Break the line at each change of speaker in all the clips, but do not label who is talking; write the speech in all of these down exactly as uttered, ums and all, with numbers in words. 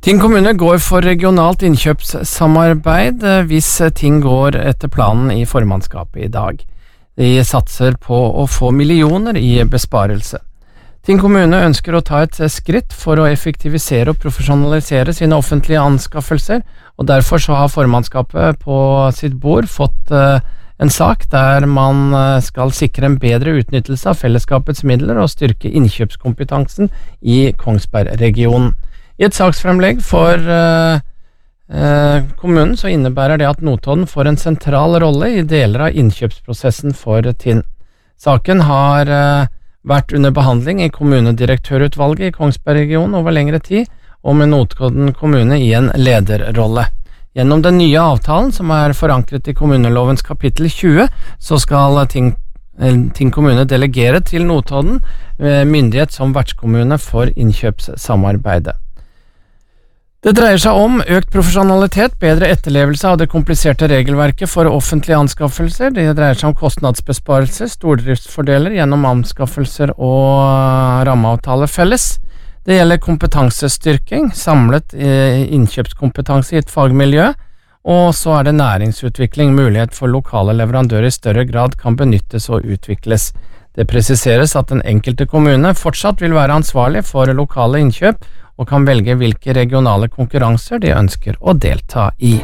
Tinn kommune går for regionalt innkjøpssamarbeid hvis ting går etter planen i formannskapet i dag. De satser på å få millioner i besparelse. Tinn kommune ønsker å ta et skritt for å effektivisere og profesjonalisere sine offentlige anskaffelser, og derfor så har formannskapet på sitt bord fått en sak der man skal sikre en bedre utnyttelse av fellesskapets midler og styrke innkjøpskompetansen i Kongsberg-regionen. I et saksfremlegg for uh, uh, kommunen så innebærer det at Notodden får en sentral rolle i deler av innkjøpsprosessen for Tinn. Saken har uh, vært under behandling i kommunedirektørutvalget i Kongsberg-regionen over lengre tid, og med Notodden kommune i en lederrolle. Gjennom den nye avtalen, som er forankret i kommunelovens kapittel tjue, så skal Tinn Tinn kommune delegere til Notodden myndighet som vertskommune for innkjøpssamarbeidet. Det dreier seg om økt profesjonalitet, bedre etterlevelse av det kompliserte regelverket for offentlige anskaffelser, det dreier seg om kostnadsbesparelser, stordriftsfordeler gjennom anskaffelser og rammeavtaler felles. Det gjelder kompetansestyrking, samlet innkjøpskompetanse i et fagmiljø, og så er det næringsutvikling, mulighet for lokale leverandører i større grad kan benyttes og utvikles. Det presiseres at den enkelte kommune fortsatt vil være ansvarlig for lokale innkjøp, og kan velge hvilke regionale konkurranser de ønsker å delta i.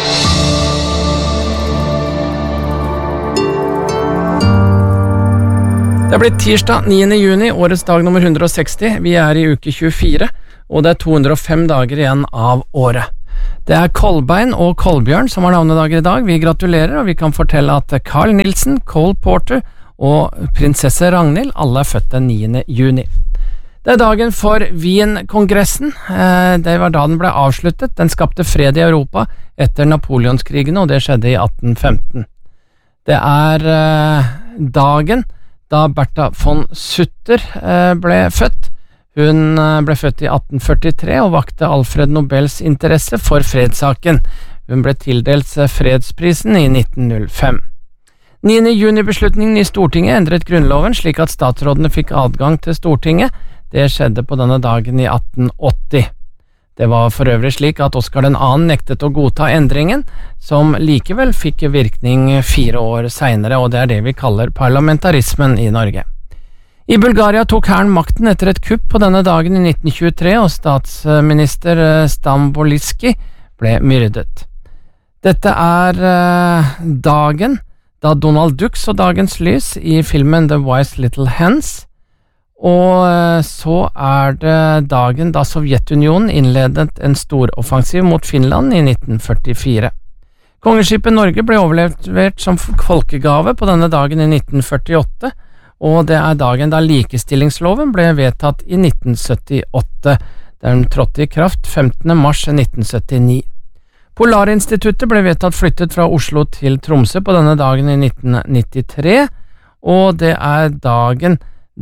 Det er blitt tirsdag niende juni, årets dag nummer hundre og seksti. Vi er i uke tjuefire, og det er to hundre og fem dager igjen av året. Det er Kolbein og Kolbjørn som har navnedager i dag. Vi gratulerer, og vi kan fortelle at Carl Nielsen, Cole Porter og prinsesse Ragnhild alle er født den niende juni. Det er dagen for Wien-kongressen. Det var da den ble avsluttet. Den skapte fred i Europa etter Napoleonskrigene, og det skjedde i atten femten. Det er dagen da Bertha von Sutter ble født. Hun ble født i atten førtitre og vakte Alfred Nobels interesse for fredssaken. Hun ble tildelt fredsprisen i nitten null fem. niende juni-beslutningen i Stortinget endret grunnloven slik at statsrådene fikk adgang til Stortinget. Det skjedde på denne dagen i atten åtti. Det var for øvrig slik at Oskar den andre nektet å godta endringen, som likevel fikk virkning fire år senere, og det er det vi kaller parlamentarismen i Norge. I Bulgaria tok hæren makten etter et kupp på denne dagen i nitten tjuetre, og statsminister Stamboliski ble myrdet. Dette er uh, dagen da Donald Duck så dagens lys i filmen The Wise Little Hens, og uh, så er det dagen da Sovjetunionen innledet en storoffensiv mot Finland i nitten førtifire. Kongeskipet Norge ble overlevert som folkegave på denne dagen i nitten førtiåtte, og det er dagen da likestillingsloven ble vedtatt i nitten syttiåtte. Den trådte i kraft femtende mars nitten syttini. Polarinstituttet ble vedtatt flyttet fra Oslo til Tromsø på denne dagen i nitten nittitre, og det er dagen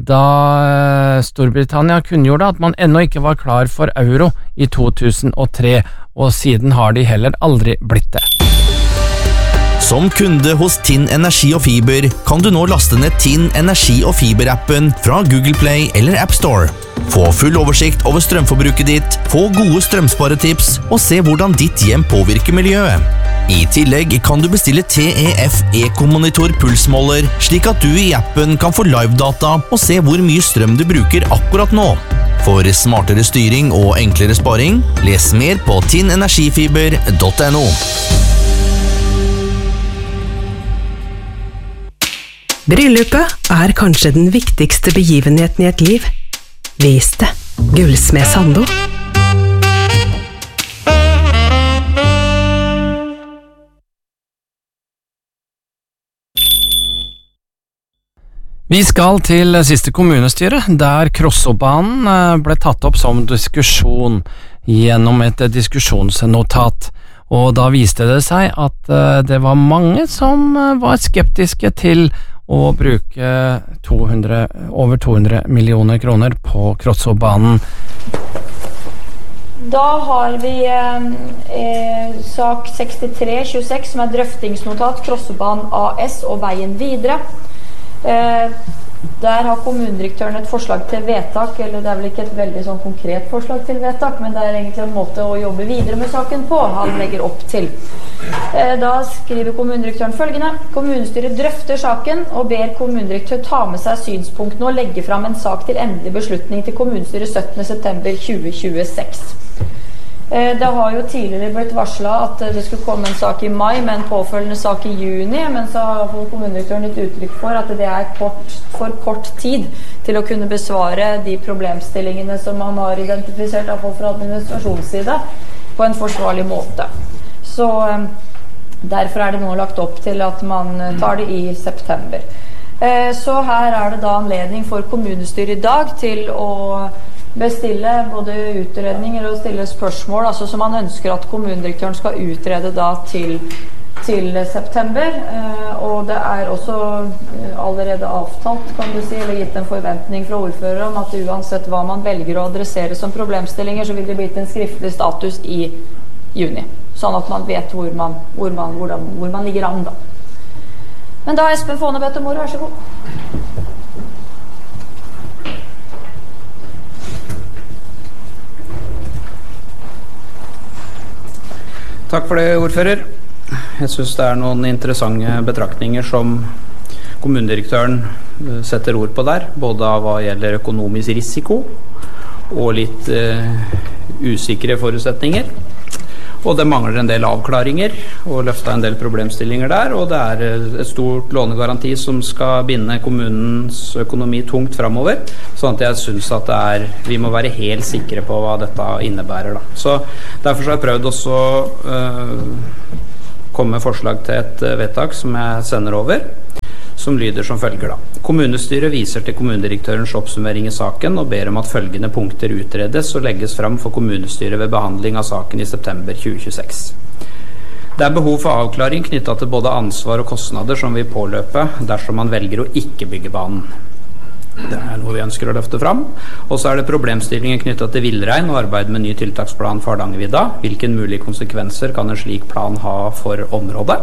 da Storbritannia kunngjorde at man ennå ikke var klar for euro i to tusen og tre, og siden har de heller aldri blitt det.
Som kunde hos Tinn Energi og Fiber kan du nå laste ned Tinn Energi og Fiber-appen fra Google Play eller App Store. Få full oversikt over strømforbruket ditt, få gode strømsparetips og se hvordan ditt hjem påvirker miljøet. I tillegg kan du bestille T E F Eco-monitor pulsmåler, slik at du i appen kan få live-data og se hvor mye strøm du bruker akkurat nå. For smartere styring og enklere sparing, les mer på tinn energifiber punktum no.
Bryllupet er kanskje den viktigste begivenheten i et liv. Vis det. Gullsmed Sando.
Vi skal til siste kommunestyre, der Krossobanen ble tatt opp som diskusjon gjennom et diskusjonsnotat. Og da viste det seg at det var mange som var skeptiske til å bruke to hundre, over to hundre millioner kroner på Krossobanen.
Da har vi eh, sak sekstitre tjueseks, som er drøftingsnotat Krossobanen A S og veien videre. Eh, Der har kommunedirektøren et forslag til vedtak, eller det er vel ikke et veldig sånn konkret forslag til vedtak, men det er egentlig en måte å jobbe videre med saken på, han legger opp til. Da skriver kommunedirektøren følgende: Kommunestyret drøfter saken og ber kommunedirektør ta med seg synspunktene og legge fram en sak til endelig beslutning til kommunestyret syttende september tjue tjueseks. Det har jo tidligere blitt varslet at det skulle komme en sak i mai med en påfølgende sak i juni, men så har kommunedirektøren gitt uttrykk for at det er kort, for kort tid til å kunne besvare de problemstillingene som man har identifisert, i hvert fall fra administrasjonsside, på en forsvarlig måte. Så derfor er det nå lagt opp til at man tar det i september. Så her er det da anledning for kommunestyret i dag til å bestille både utredninger og stille spørsmål, altså som man ønsker at kommunedirektøren skal utrede da til, til september, eh, og det er også allerede avtalt, kan du si, eller gitt en forventning fra ordfører om at uansett hva man velger å adressere som problemstillinger, så vil det bli en skriftlig status i juni, sånn at man vet hvor man, hvor man, hvor man, hvor man ligger an da. Men da Espen Fåne bedt om ordet, vær så god.
Takk for det, ordfører. Jeg synes det er noen interessante betraktninger som kommunedirektøren setter ord på der, både av hva gjelder økonomisk risiko og litt uh, usikre forutsetninger. Og det mangler en del avklaringer og løftet en del problemstillinger der, og det er et stort lånegaranti som skal binde kommunens økonomi tungt fremover, sånn at jeg synes at det er, vi må være helt sikre på hva dette innebærer da. Så derfor så har jeg prøvd også å øh, komme med forslag til et vedtak som jeg sender over, som lyder som følger da. Kommunestyret viser til kommunedirektørens oppsummering i saken og ber om at følgende punkter utredes og legges frem for kommunestyret ved behandling av saken i september tjue tjueseks. Det er behov for avklaring knyttet til både ansvar og kostnader som vil påløpe dersom man velger å ikke bygge banen. Det er noe vi ønsker å løfte frem. Og så er det problemstillingen knyttet til villrein og arbeid med ny tiltaksplan for Hardangervidda. Hvilken mulige konsekvenser kan en slik plan ha for området?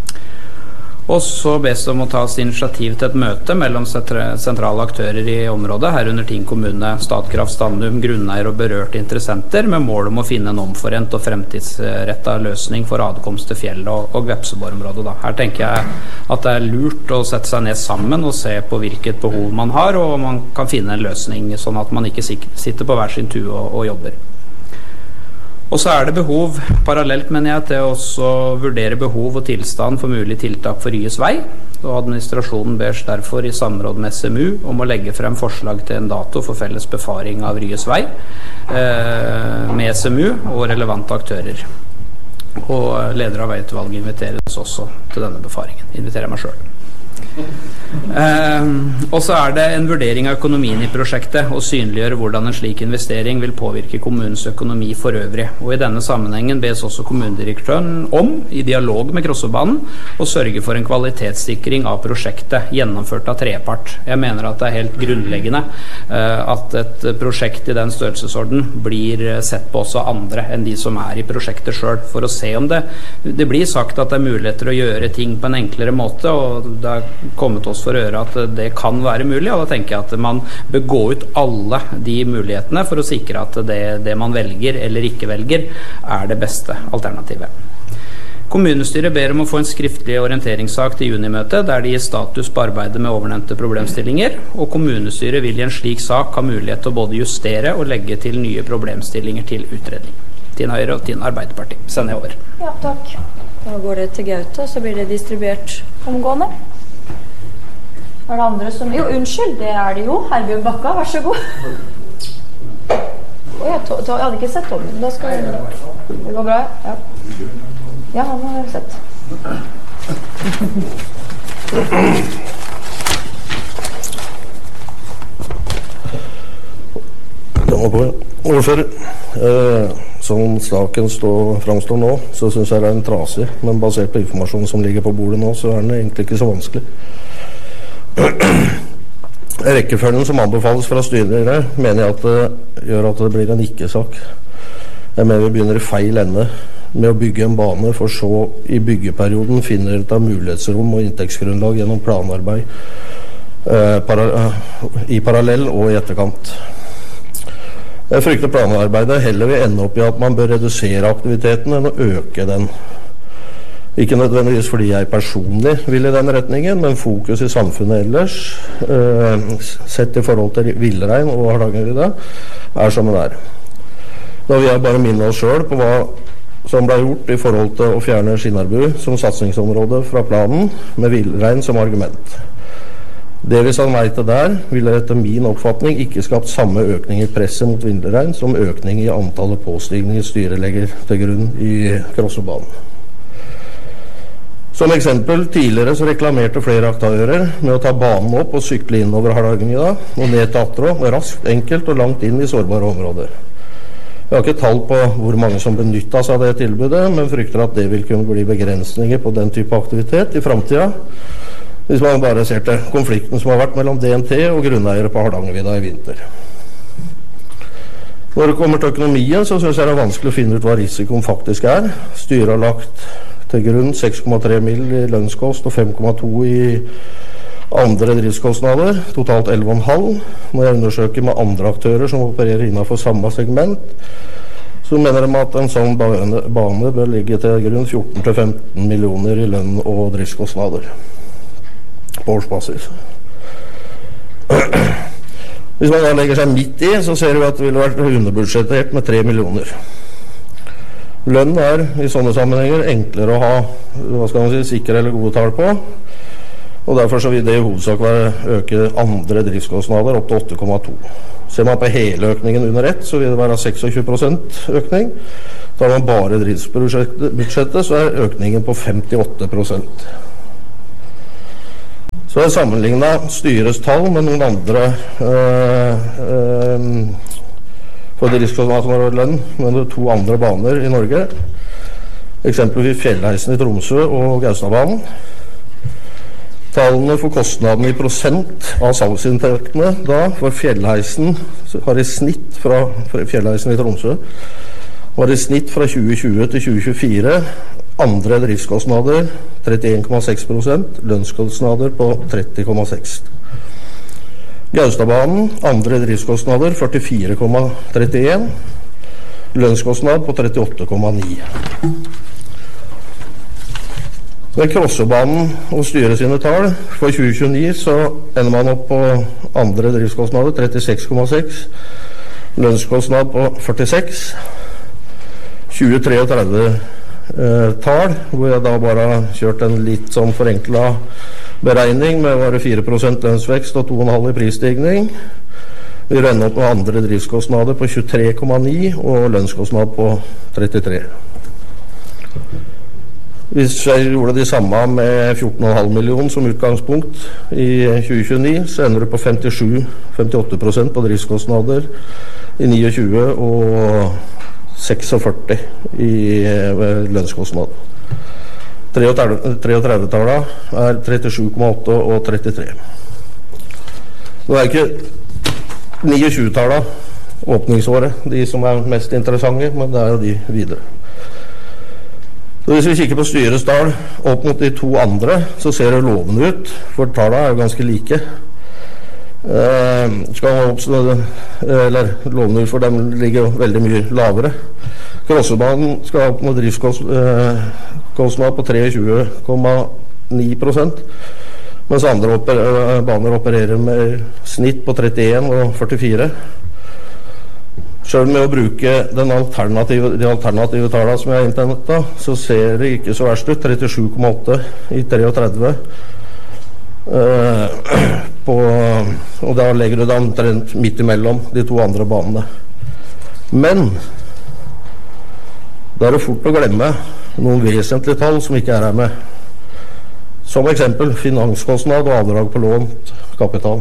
Og så bes det om å ta initiativ til et møte mellom sentrale aktører i området, herunder Tinn kommune, Statkraft, Standum, grunneier og berørte interessenter, med mål om å finne en omforent og fremtidsrettet løsning for adkomst til fjellet og, og Vepseborg-området. Her tenker jeg at det er lurt å sette seg ned sammen og se på hvilket behov man har, og man kan finne en løsning sånn at man ikke sitter på hver sin tue og, og jobber. Og så er det behov, parallelt mener jeg, til å også vurdere behov og tilstand for mulig tiltak for Ryes vei, og administrasjonen bers derfor i samråd med S M U om å legge frem forslag til en dato for felles befaring av Ryes vei eh, med S M U og relevante aktører. Og leder av veiutvalget inviteres også til denne befaringen. Inviterer jeg meg selv. Eh, og så er det en vurdering av økonomien i prosjektet og synliggjøre hvordan en slik investering vil påvirke kommunens økonomi for øvrig, og i denne sammenhengen bes også kommunedirektøren om, i dialog med Krossobanen, å sørge for en kvalitetssikring av prosjektet gjennomført av tredjepart. Jeg mener at det er helt grunnleggende eh, at et prosjekt i den størrelsesorden blir sett på også andre enn de som er i prosjektet selv, for å se om det det blir sagt at det er muligheter å gjøre ting på en enklere måte, og det er kommet oss for øre at det kan være mulig, og da tenker jeg at man bør gå ut alle de mulighetene for å sikre at det, det man velger eller ikke velger er det beste alternativet. Kommunestyret ber om å få en skriftlig orienteringssak til junimøtet der de gir status på arbeidet med overnevnte problemstillinger, og kommunestyret vil i en slik sak ha mulighet til å både justere og legge til nye problemstillinger til utredning. Tinn Høyre og Tinn Arbeiderparti. Send jeg over.
Ja, takk. Da går det til Gaute, så blir det distribuert omgående. Er det andre som... Jo, unnskyld, det er det jo. Herbjørn Bakka, vær så god. Å, jeg, to, to, jeg hadde ikke sett om den. Da skal jeg... Det går bra, ja. Ja, han har jeg sett.
Det må gå, ordfører. Eh, som saken står, framstår nå, så synes jeg det er en trasig, men basert på informasjonen som ligger på bordet nå, så er den egentlig ikke så vanskelig. Rekkefølgen som anbefales fra styret mener jeg at det gjør at det blir en ikke-sak. Jeg mener vi begynner i feil ende med å bygge en bane, for så i byggeperioden finner ut av mulighetsrom og inntektsgrunnlag gjennom planarbeid eh, para, i parallell og i etterkant. Jeg frykter planarbeidet heller vil ende opp i at man bør redusere aktiviteten enn å øke den. Ikke nødvendigvis fordi jeg personlig vil i den retningen, men fokus i samfunnet ellers, eh, sett i forhold til villrein og Hardangervidda, er som den er. Da vil jeg bare minne oss selv på hva som ble gjort i forhold til å fjerne Skinnarbu som satsingsområde fra planen, med villrein som argument. Det vi sa nei til der, ville etter min oppfatning ikke skapt samme økning i presset mot villrein som økning i antallet påstigninger styret legger til grunn i Krossobanen. Som eksempel, tidligere så reklamerte flere aktører med å ta banen opp og sykle innover Hardangervidda og ned til Atrå, raskt, enkelt og langt inn i sårbare områder. Jeg har ikke tall på hvor mange som benyttet seg av det tilbudet, men frykter at det vil kunne bli begrensninger på den type aktivitet i fremtiden, hvis man bare ser til konflikten som har vært mellom D N T og grunneiere på Hardangervidda i vinter. Når det kommer til økonomien, så synes jeg det er vanskelig å finne ut hva risikoen faktisk er. Styret har lagt til grunn seks komma tre mill. I lønnskost og fem komma to i andre driftskostnader, totalt elleve komma fem. Når jeg undersøker med andre aktører som opererer innenfor samme segment, så mener de at en sånn bane, bane bør ligge til grunn fjorten til femten millioner i lønn og driftskostnader på årsbasis. Hvis man da legger seg midt i, så ser vi at det ville vært underbudsjettert med tre millioner. Lønn er i sånne sammenhenger enklere å ha, hva skal man si, sikre eller gode tall på, og derfor så vil det i hovedsak være øke andre driftskostnader opp til åtte komma to. Ser man på hele økningen under ett, så vil det være seksogtjue prosent økning. Tar man bare driftsbudsjettet, så er økningen på femtiåtte prosent. Så jeg sammenlignet styrets tall med noen andre øh, øh, for driftskostnader og lønn med to andre baner i Norge, eksempelvis Fjellheisen i Tromsø og Gaustadbanen. Tallene for kostnadene i prosent av salgsinntektene da for Fjellheisen har i snitt fra Fjellheisen i Tromsø var i snitt fra tjue tjue til tjue tjuefire andre driftskostnader trettien komma seks prosent, lønnskostnader på tretti komma seks. Gaustadbanen, andre driftskostnader førtifire komma trettien, lønnskostnad på trettiåtte komma ni. Med Krossobanen og styret sine tall for tjue tjueni så ender man opp på andre driftskostnader trettiseks komma seks, lønnskostnad på førtiseks, tjue tretti eh, tall, hvor jeg da bare har kjørt en litt sånn forenklet beregning med bare fire prosent lønnsvekst og to komma fem i prisstigning. Vi renner opp med andre driftskostnader på tjuetre komma ni og lønnskostnad på trettitre. Hvis jeg gjorde det samme med fjorten komma fem millioner som utgangspunkt i tjue tjueni, så ender du på femtisju til femtiåtte prosent på driftskostnader i tjuenio og førtiseks i lønnskostnad. trettini-tallene er trettisju komma åtte og trettitre. Nå er ikke tjuenio-tallene åpningsåret de som er mest interessante, men det er jo de videre. Så hvis vi kikker på styrets tall opp mot de to andre, så ser det lovende ut, for tallene er jo ganske like. Eh, skal oppstå, eller lovende ut, for dem ligger jo veldig mye lavere. Krossobanen skal opp med driftskostnad på tjuetre komma ni prosent, mens andre oper, baner opererer med snitt på trettien og førtifire. Selv med å bruke den alternative, de alternative tallene som jeg har inntentet, så ser det ikke så verst ut. trettisju komma åtte i tretti eh, på, og da legger du det omtrent midt imellom de to andre banene. Men da er det fort å glemme noen vesentlige tall som ikke er her med. Som eksempel finanskostnad og avdrag på lånt kapital.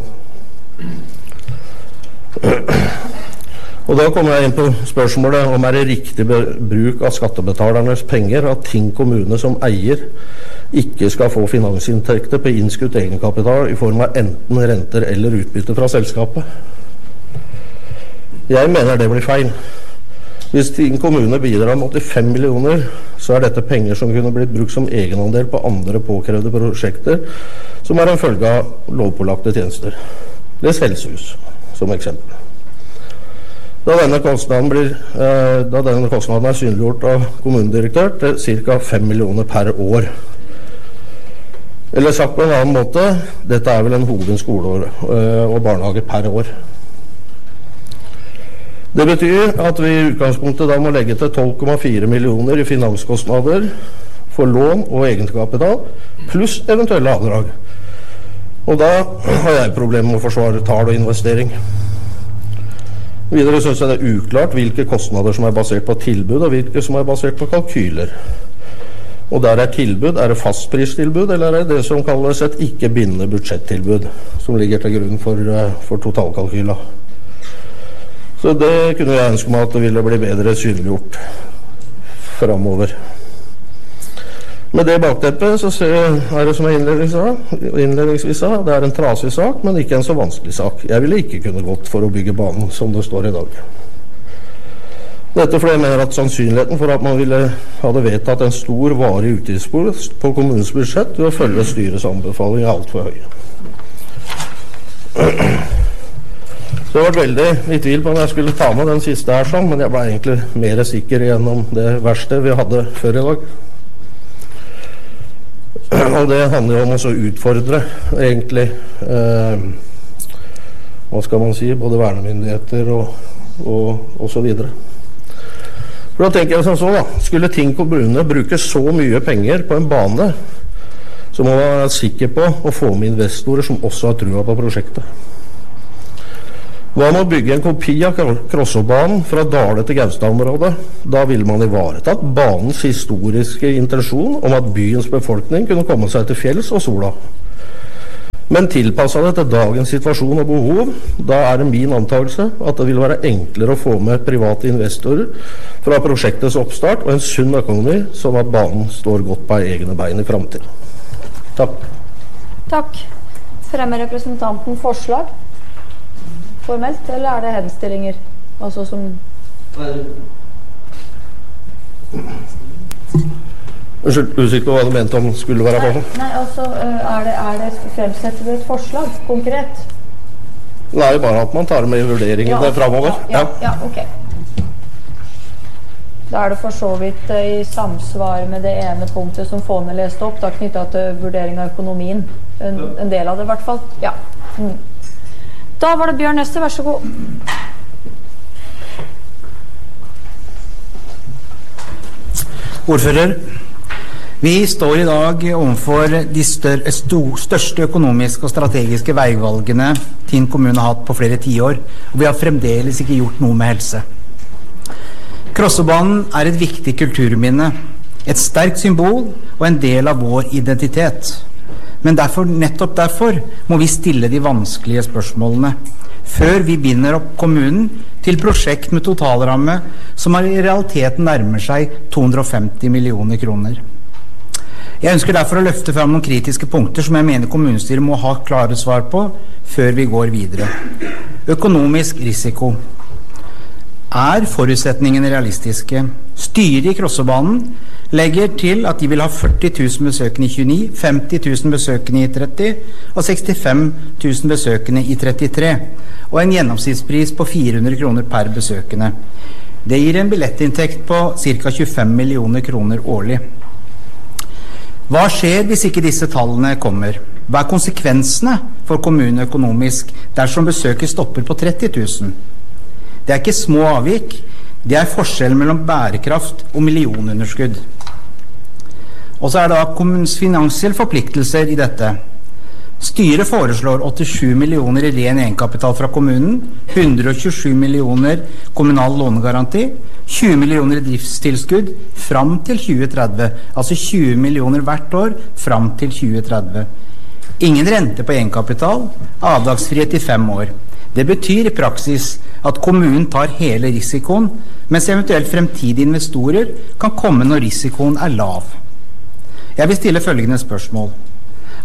Og da kommer jeg inn på spørsmålet om er det riktig bruk av skattebetalernes penger at Tinn kommune som eier ikke skal få finansinntekter på innskutt egenkapital i form av enten renter eller utbytte fra selskapet. Jeg mener det blir feil. Hvis Tinn kommune bidrar med åttifem millioner, så er dette penger som kunne blitt brukt som egenandel på andre påkrevde prosjekter, som er en følge av lovpålagte tjenester. Les helsehus, som eksempel. Da denne kostnaden, blir, eh, da denne kostnaden er synliggjort av kommunedirektør til cirka fem millioner per år. Eller sagt på en annen måte, dette er vel en hovedskoleår eh, og barnehage per år. Det betyr at vi i utgangspunktet da må legge til tolv komma fire millioner i finanskostnader for lån og egenkapital, pluss eventuelle avdrag. Og da har jeg problemer med å forsvare tall og investering. Videre synes jeg det er uklart hvilke kostnader som er basert på tilbud, og hvilke som er basert på kalkyler. Og der er tilbud, er det fastpristilbud, eller er det det som kalles et ikke-bindende budsjettilbud, som ligger til grunn for, for totalkalkyla. Så det kunne jeg ønske meg at det ville bli bedre synliggjort fremover. Med det bakteppet så er det som jeg innledningsvis sa, det er en trasig sak, men ikke en så vanskelig sak. Jeg ville ikke kunne gått for å bygge banen som det står i dag. Dette fordi jeg mener at sannsynligheten for at man ville hadde vedtatt en stor varig utgiftspost på kommunens budsjett ved å følge styrets anbefaling er alt for høy. Så jeg var veldig i tvil på om jeg skulle ta med den siste her sånn, men jeg ble egentlig mer sikker gjennom det verste vi hadde før i dag. Og det handler jo om å utfordre egentlig eh, hva skal man si, både vernemyndigheter og, og, og så videre. For da tenker jeg sånn så da, skulle Tinn kommune bruke så mye penger på en bane, så må man være sikker på å få med investorer som også har trua på prosjektet. Hva med å bygge en kopi av Krossobanen fra Dale til Gaustad-området? Da vil man ivaretatt banens historiske intensjon om at byens befolkning kunne komme seg til fjells og sola. Men tilpasset det til dagens situasjon og behov, da er det min antagelse at det vil være enklere å få med private investorer fra prosjektets oppstart og en sunn økonomi, sånn at banen står godt på egne bein i fremtiden. Takk.
Takk. Fremmer representanten forslag? Formelt, eller er det henstillinger? Altså som...
Unnskyld, usikker på hva du mente om skulle være på.
Nei, nei, altså, er det, er det fremsetter du et forslag, konkret?
Nei, bare at man tar med i vurderingen ja, fremover.
Ja, ja, ja, ok. Da er det for så vidt i samsvar med det ene punktet som Fåne leste opp, da knyttet til vurdering av økonomien. En, en del av det i hvert fall. Ja. Mm. Da var det Bjørn Neste, vær så god.
Ordfører, vi står i dag overfor de større, største økonomiske og strategiske veivalgene Tinn kommune har hatt på flere tiår, og vi har fremdeles ikke gjort noe med helse. Krossobanen er et viktig kulturminne, et sterkt symbol og en del av vår identitet. Men derfor, nettopp derfor må vi stille de vanskelige spørsmålene før vi binder opp kommunen til prosjekt med totalramme som i realiteten nærmer seg to hundre og femti millioner kroner. Jeg ønsker derfor å løfte fram noen kritiske punkter som jeg mener kommunestyret må ha klare svar på før vi går videre. Økonomisk risiko. Er forutsetningene realistiske? Styret i Krossobanen legger til at de vil ha førti tusen besøkende i tjueni, femti tusen besøkende i tretti og sekstifem tusen besøkende i trettitre, og en gjennomsnittspris på fire hundre kroner per besøkende. Det gir en billettinntekt på ca. tjuefem millioner kroner årlig. Hva skjer hvis ikke disse tallene kommer? Hva er konsekvensene for kommunen økonomisk dersom besøket stopper på tretti tusen? Det er ikke små avvik, det er forskjellen mellom bærekraft og millionunderskudd. Og så er det da kommunens finansielle forpliktelser i dette. Styret foreslår åttisju millioner i ren egenkapital fra kommunen, hundre og tjuesju millioner kommunal lånegaranti, tjue millioner i driftstilskudd fram til tjue tretti, altså tjue millioner hvert år fram til tjue tretti. Ingen rente på egenkapital, avdragsfrihet i fem år. Det betyr i praksis at kommunen tar hele risikoen, mens eventuelt fremtidige investorer kan komme når risikoen er lav. Jeg vil stille følgende spørsmål.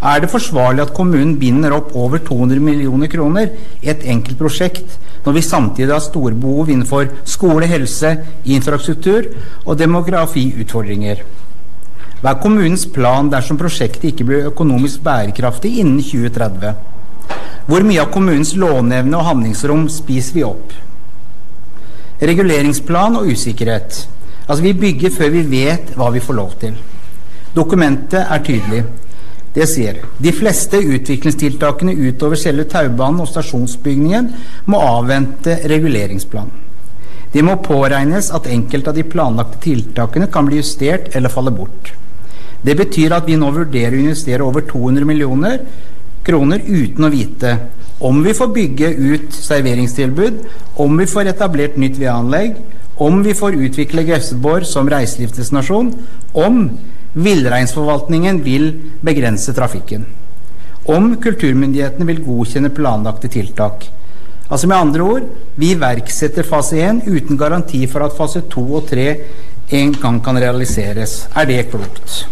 Er det forsvarlig at kommunen binder opp over to hundre millioner kroner i et enkelt prosjekt, når vi samtidig har store behov innenfor skole, helse, infrastruktur og demografiutfordringer? Hva er kommunens plan dersom prosjektet ikke blir økonomisk bærekraftig innen tjue tretti? Hvor mye av kommunens låneevne og handlingsrom spiser vi opp? Reguleringsplan og usikkerhet. Altså, vi bygger før vi vet hva vi får lov til. Dokumentet er tydelig. Det sier, de fleste utviklingstiltakene utover selve taubanen og stasjonsbygningen må avvente reguleringsplan. Det må påregnes at enkelte av de planlagte tiltakene kan bli justert eller falle bort. Det betyr at vi nå vurderer å investere over to hundre millioner kroner uten å vite om vi får bygge ut serveringstilbud, om vi får etablert nytt vedanlegg, om vi får utvikle Gøteborg som reiselivsdestinasjon, om villreinsforvaltningen vil begrense trafikken, om kulturmyndighetene vil godkjenne planlagte tiltak. Altså med andre ord, vi iverksetter fase én uten garanti for at fase to og tre en gang kan realiseres. Er det klokt?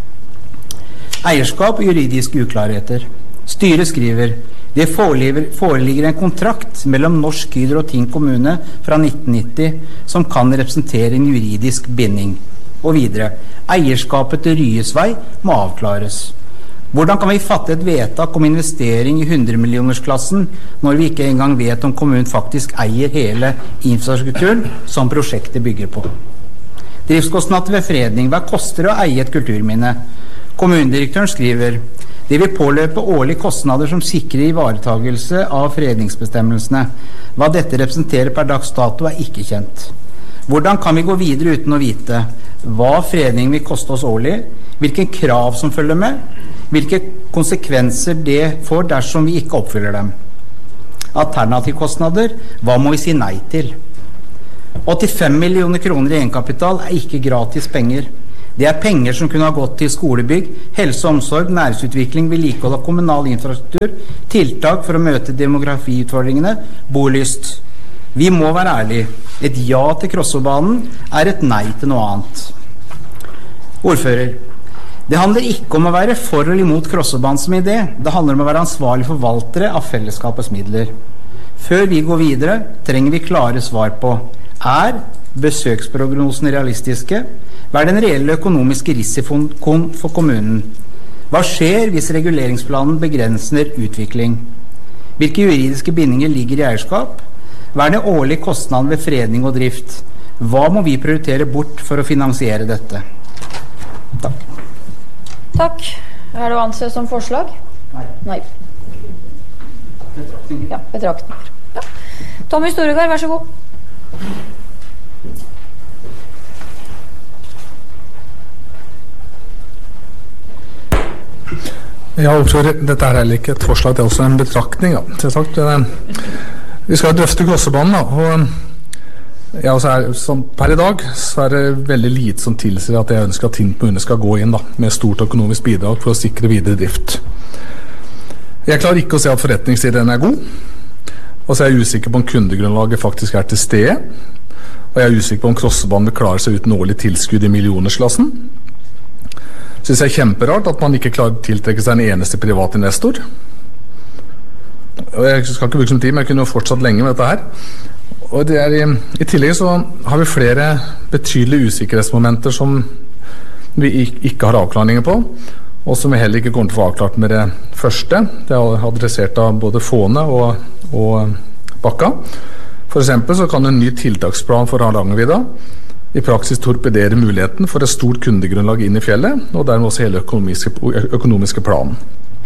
Eierskap og juridiske uklarheter. Styret skriver, det foreligger en kontrakt mellom Norsk Hydro og Tinn kommune fra nitten nitti som kan representere en juridisk binding. Og videre, eierskapet til Ryesvei må avklares. Hvordan kan vi fatte et vedtak om investering i hundremillionersklassen når vi ikke engang vet om kommunen faktisk eier hele infrastrukturen som prosjektet bygger på? Driftskostnader ved fredning, hva koster det å eie et kulturminne? Kommunedirektøren skriver, det vil påløpe årlige kostnader som sikrer ivaretagelse av fredningsbestemmelsene. Hva dette representerer per dags dato er ikke kjent. Hvordan kan vi gå videre uten å vite hva fredning vil koste oss årlig, hvilke krav som følger med, hvilke konsekvenser det får dersom vi ikke oppfyller dem? Alternativkostnader, hva må vi si nei til? åttifem millioner kroner i egenkapital er ikke gratis penger. Det er penger som kunne ha gått til skolebygg, helse og omsorg, næringsutvikling, vedlikehold av kommunal infrastruktur, tiltak for å møte demografiutfordringene, bolyst. Vi må være ærlige. Et ja til Krossobanen er et nei til noe annet. Ordfører, det handler ikke om å være for eller imot Krossobanen som idé. Det handler om å være ansvarlig forvaltere av fellesskapets midler. Før vi går videre, trenger vi klare svar på, er besøksprognosene realistiske? Hva er den reelle økonomiske risikoen for kommunen? Hva skjer hvis reguleringsplanen begrenser utvikling? Hvilke juridiske bindinger ligger i eierskap? Hva er den årlige kostnaden ved fredning og drift? Hva må vi prioritere bort for å finansiere dette? Takk.
Takk. Er det å anse som forslag?
Nei.
Nei. Ja, betraktninger. Ja. Tommy Storegard, vær så god.
Ja, ordfører, dette er heller ikke et forslag, det er også en betraktning. Ja. Sagt, vi skal drøfte Krossebanen, da, og ja, så er, som per i dag så er det veldig lite som tilsier at jeg ønsker at Tinn kommune skal gå inn da, med stort økonomisk bidrag for å sikre videre drift. Jeg klarer ikke å se at forretningsideen er god, og så er jeg usikker på om kundegrunnlaget faktisk er til stede, og jeg er usikker på om Krossebanen vil klare seg uten årlig tilskudd i millionersklassen. Synes jeg er kjemperart at man ikke klarer å tiltrekke seg en eneste privat investor. Og jeg skal ikke bruke som tid, men jeg kunne jo fortsatt lenge med dette her. Og det er i, i tillegg så har vi flere betydelige usikkerhetsmomenter som vi ikke har avklaringer på, og som vi heller ikke kommer til å få avklart med det første. Det er adressert av både Fåne og, og Bakka. For eksempel så kan en ny tiltaksplan for Hardangervidda i praksis torpedere muligheten for et stort kundegrunnlag inn i fjellet, og dermed også hele økonomiske, økonomiske planen.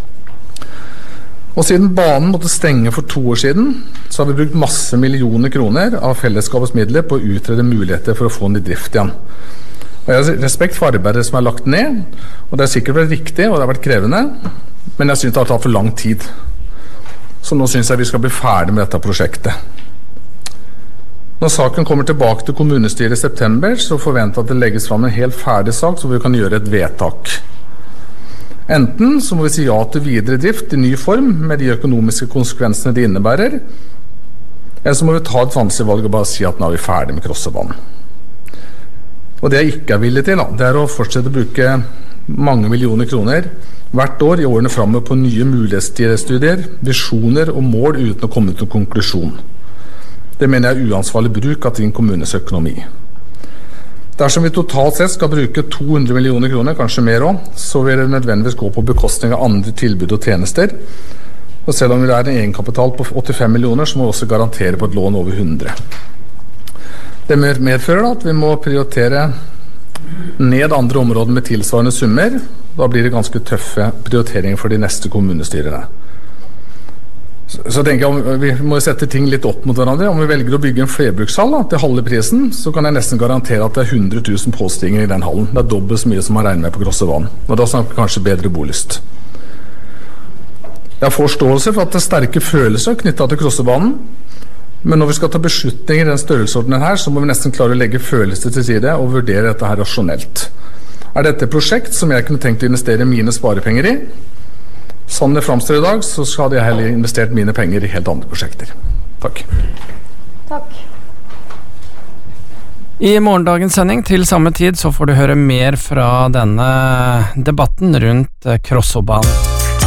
Og siden banen måtte stenge for to år siden, så har vi brukt masse millioner kroner av fellesskapets midler på å utrede muligheter for å få den i drift igjen. Og jeg har respekt for arbeidet som er lagt ned, og det har sikkert vært riktig, og det har vært krevende, men jeg synes det har tatt for lang tid. Så nå synes jeg vi skal bli ferdig med dette prosjektet. Når saken kommer tilbake til kommunestyret i september, så forventer jeg at det legges fram en helt ferdig sak, så vi kan gjøre et vedtak. Enten så må vi si ja til videre drift i ny form, med de økonomiske konsekvensene det innebærer, eller så må vi ta et vanskelig valg og bare si at nå er vi ferdig med Krossebanen. Og det jeg ikke er villig til, da, det er å fortsette å bruke mange millioner kroner hvert år i årene fremover på nye mulighetsstudier, visjoner og mål uten å komme til en konklusjon. Det mener jeg er uansvarlig bruk av din kommunes økonomi. Dersom vi totalt sett skal bruke to hundre millioner kroner, kanskje mer også, så vil det nødvendigvis gå på bekostning av andre tilbud og tjenester. Og selv om vi er en egenkapital på åttifem millioner, så må vi også garantere på et lån over hundre. Det medfører da at vi må prioritere ned andre områder med tilsvarende summer. Da blir det ganske tøffe prioriteringer for de neste kommunestyrene. Så, så tenker jeg vi må sette ting litt opp mot hverandre. Om vi velger å bygge en flerbrukshall da, til halve prisen, så kan jeg nesten garantere at det er hundre tusen påstigninger i den hallen. Det er dobbelt så mye som man regner med på Grossebanen. Og da snakker vi kanskje bedre bolyst. Jeg har forståelse for at det er sterke følelser knyttet til Grossebanen, men når vi skal ta beslutninger i den størrelsesordenen her, så må vi nesten klare å legge følelser til side og vurdere dette her rasjonelt. Er dette et prosjekt som jeg kunne tenkt å investere mine sparepenger i? Sånn det fremstår i dag, så hadde jeg heller investert mine penger i helt andre prosjekter. Takk.
Takk.
I morgendagens sending til samme tid så får du høre mer fra denne debatten rundt Krossobanen.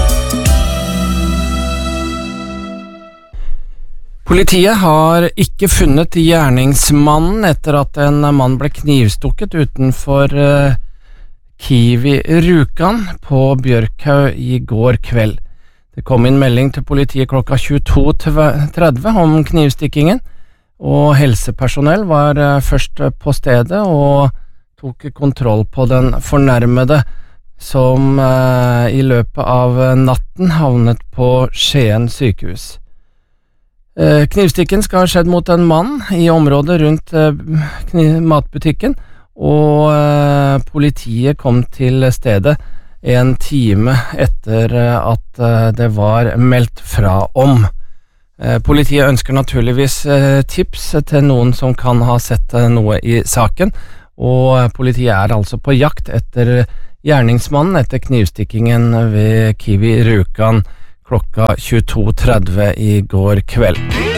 Politiet har ikke funnet gjerningsmannen etter at en mann ble knivstukket utenfor uh, Kiwi Rjukan på Bjørkhaug i går kveld. Det kom inn melding til politiet klokka tjueto tretti om knivstikkingen, og helsepersonell var uh, først på stedet og tok kontroll på den fornærmede som uh, i løpet av natten havnet på Skien sykehus. Knivstikken skal ha skjedd mot en mann i området rundt matbutikken, og politiet kom til stedet en time etter at det var meldt fra om. Politiet ønsker naturligvis tips til noen som kan ha sett noe i saken, og politiet er altså på jakt etter gjerningsmannen etter knivstikkingen ved Kiwi Rjukan klokka tjueto tretti i går kveld.